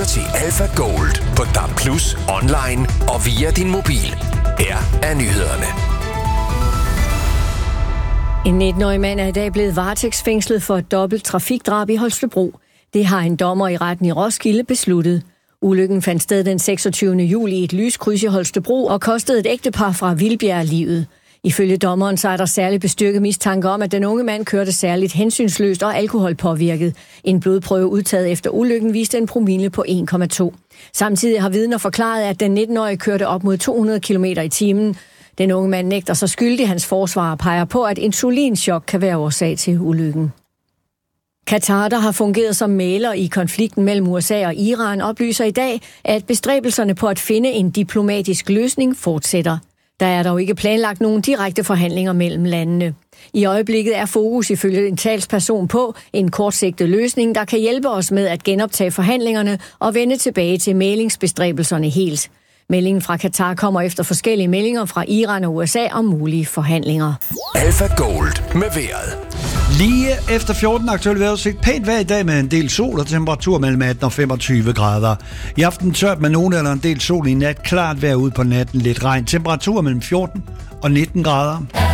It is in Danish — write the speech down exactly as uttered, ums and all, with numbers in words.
lytter til Alpha Gold på D A B plus, online og via din mobil. Her er nyhederne. En nitten-årig mand er i dag blevet varetægtsfængslet for et dobbelt trafikdrab i Holstebro. Det har en dommer i retten i Roskilde besluttet. Ulykken fandt sted den seksogtyvende juli i et lyskryds i Holstebro og kostede et ægtepar fra Vildbjerg livet. Ifølge dommeren så er der særligt bestyrket mistanke om, at den unge mand kørte særligt hensynsløst og alkoholpåvirket. En blodprøve udtaget efter ulykken viste en promille på en komma to. Samtidig har vidner forklaret, at den nitten-årige kørte op mod to hundrede kilometer i timen. Den unge mand nægter sig skyldig. Hans forsvarer peger på, at insulinchok kan være årsag til ulykken. Katar, der har fungeret som mægler i konflikten mellem U S A og Iran, oplyser i dag, at bestræbelserne på at finde en diplomatisk løsning fortsætter. Der er dog ikke planlagt nogen direkte forhandlinger mellem landene. I øjeblikket er fokus ifølge en talsperson på en kortsigtet løsning, der kan hjælpe os med at genoptage forhandlingerne og vende tilbage til mæglingsbestræbelserne helt. Meldingen fra Katar kommer efter forskellige meldinger fra Iran og U S A om mulige forhandlinger. Alpha Gold med vejret. Lige efter fjorten aktuelle vejrudsigt. Pænt vejr i dag med en del sol og temperatur mellem atten og femogtyve grader. I aften tørt med nogen eller en del sol i nat. Klart vejr ud på natten. Lidt regn. Temperatur mellem fjorten og nitten grader.